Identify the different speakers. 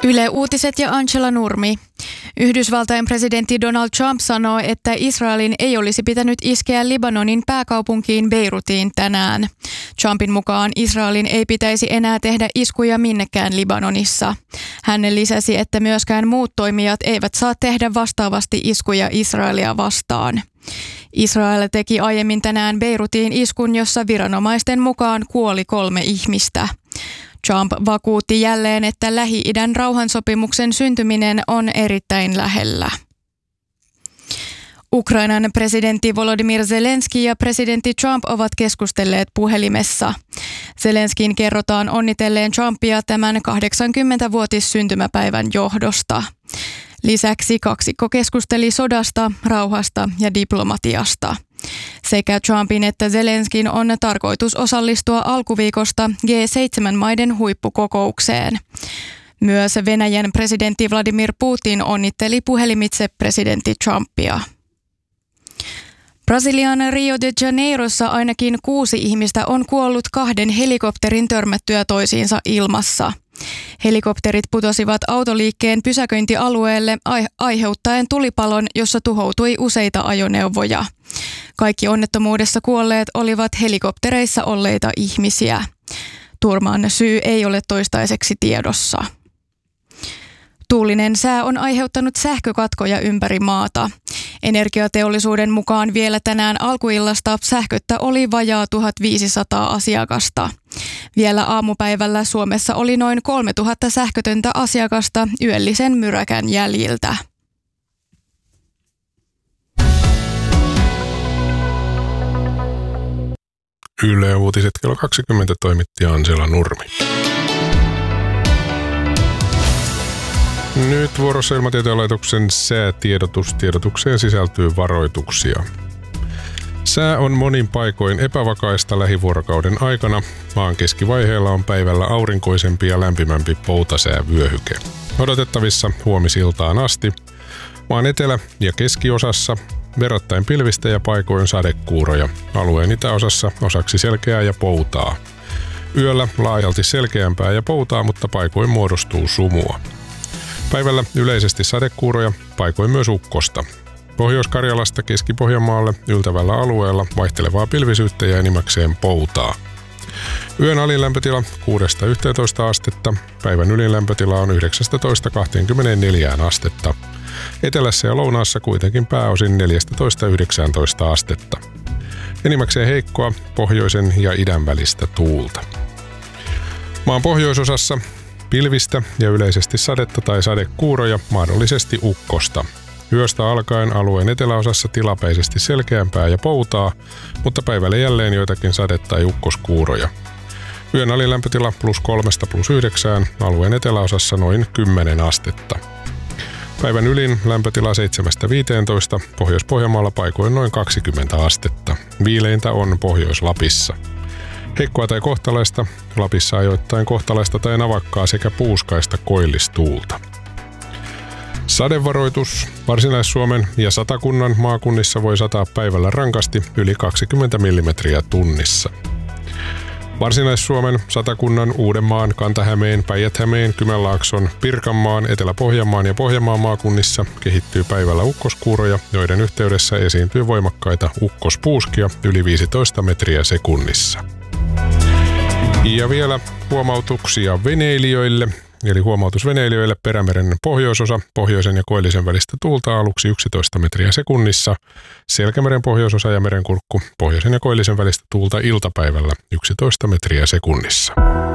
Speaker 1: Yle Uutiset ja Angela Nurmi. Yhdysvaltain presidentti Donald Trump sanoo, että Israelin ei olisi pitänyt iskeä Libanonin pääkaupunkiin Beirutiin tänään. Trumpin mukaan Israelin ei pitäisi enää tehdä iskuja minnekään Libanonissa. Hän lisäsi, että myöskään muut toimijat eivät saa tehdä vastaavasti iskuja Israelia vastaan. Israel teki aiemmin tänään Beirutiin iskun, jossa viranomaisten mukaan kuoli 3 ihmistä. Trump vakuutti jälleen, että Lähi-idän rauhansopimuksen syntyminen on erittäin lähellä. Ukrainan presidentti Volodymyr Zelenski ja presidentti Trump ovat keskustelleet puhelimessa. Zelenskin kerrotaan onnitelleen Trumpia tämän 80-vuotissyntymäpäivän johdosta. Lisäksi kaksikko keskusteli sodasta, rauhasta ja diplomatiasta. Sekä Trumpin että Zelenskin on tarkoitus osallistua alkuviikosta G7-maiden huippukokoukseen. Myös Venäjän presidentti Vladimir Putin onnitteli puhelimitse presidentti Trumpia. Brasilian Rio de Janeirossa ainakin 6 ihmistä on kuollut 2 helikopterin törmättyä toisiinsa ilmassa. Helikopterit putosivat autoliikkeen pysäköintialueelle aiheuttaen tulipalon, jossa tuhoutui useita ajoneuvoja. Kaikki onnettomuudessa kuolleet olivat helikoptereissa olleita ihmisiä. Turman syy ei ole toistaiseksi tiedossa. Tuulinen sää on aiheuttanut sähkökatkoja ympäri maata. Energiateollisuuden mukaan vielä tänään alkuillasta sähköttä oli vajaa 1500 asiakasta. Vielä aamupäivällä Suomessa oli noin 3000 sähkötöntä asiakasta yöllisen myräkän jäljiltä.
Speaker 2: Yle Uutiset kello 20 toimitti Angela Nurmi. Nyt vuorossa Ilmatieteen laitoksen säätiedotus. Tiedotukseen sisältyy varoituksia. Sää on monin paikoin epävakaista lähivuorokauden aikana. Maan keskivaiheella on päivällä aurinkoisempi ja lämpimämpi poutasäävyöhyke. Odotettavissa huomisiltaan asti. Maan etelä- ja keskiosassa verrattain pilvistä ja paikoin sadekuuroja. Alueen itäosassa osaksi selkeää ja poutaa. Yöllä laajalti selkeämpää ja poutaa, mutta paikoin muodostuu sumua. Päivällä yleisesti sadekuuroja, paikoin myös ukkosta. Pohjois-Karjalasta Keski-Pohjanmaalle yltävällä alueella vaihtelevaa pilvisyyttä ja enimmäkseen poutaa. Yön alinlämpötila 6-11 astetta, päivän ylinlämpötila on 19-24 astetta. Etelässä ja lounaassa kuitenkin pääosin 14-19 astetta. Enimmäkseen heikkoa pohjoisen ja idän välistä tuulta. Maan pohjoisosassa pilvistä ja yleisesti sadetta tai sadekuuroja, mahdollisesti ukkosta. Yöstä alkaen alueen eteläosassa tilapäisesti selkeämpää ja poutaa, mutta päivällä jälleen joitakin sade- tai ukkoskuuroja. Yön alilämpötila +3 +9, alueen eteläosassa noin 10 astetta. Päivän ylin lämpötila 7-15, Pohjois-Pohjanmaalla paikoin noin 20 astetta. Viileintä on Pohjois-Lapissa. Heikkoa tai kohtalaista, Lapissa ajoittain kohtalaista tai navakkaa sekä puuskaista koillistuulta. Sadevaroitus. Varsinais-Suomen ja Satakunnan maakunnissa voi sataa päivällä rankasti yli 20 millimetriä tunnissa. Varsinais-Suomen, Satakunnan, Uudenmaan, Kanta-Hämeen, Päijät-Hämeen, Kymenlaakson, Pirkanmaan, Etelä-Pohjanmaan ja Pohjanmaan maakunnissa kehittyy päivällä ukkoskuuroja, joiden yhteydessä esiintyy voimakkaita ukkospuuskia yli 15 metriä sekunnissa. Ja vielä huomautuksia veneilijöille. Eli huomautus veneilijöille: Perämeren pohjoisosa, pohjoisen ja koillisen välistä tuulta aluksi 11 metriä sekunnissa. Selkämeren pohjoisosa ja merenkurkku, pohjoisen ja koillisen välistä tuulta iltapäivällä 11 metriä sekunnissa.